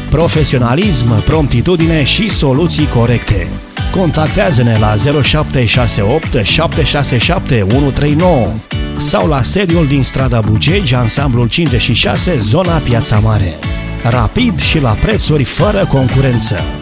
Profesionalism, promptitudine și soluții corecte. Contactează-ne la 0768 767 139 sau la sediul din strada Bugegi, ansamblul 56, zona Piața Mare. Rapid și la prețuri fără concurență.